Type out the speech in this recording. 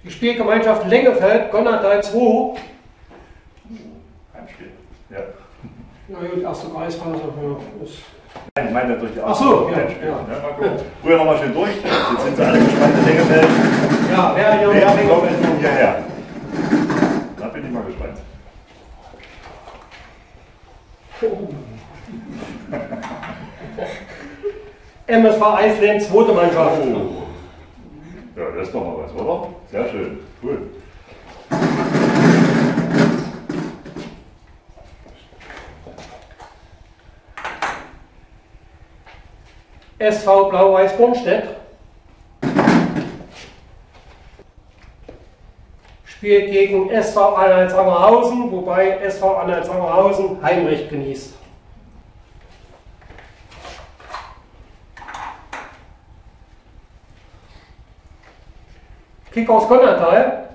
Die Spielgemeinschaft Lengefeld, Gonnertal 2. Heimspiel. Ja. Na gut, erste Kreisphase. Ja, Nein, ich meine durch die ach so, ja, Heimspiel. ja. Mal gucken. Früher nochmal schön durch. Jetzt sind sie alle gespannt in Lengefeld. Ja, wer hier Wer noch kommt denn hierher? Da bin ich mal gespannt. MSV Eisleben, zweite Mannschaft. Oh. Ja, das ist doch mal was, oder? Sehr schön. Cool. SV Blau-Weiß Bornstedt spielt gegen SV Anhalt-Sangerhausen, wobei SV Anhalt-Sangerhausen Heimrecht genießt. Kickers Gonnertal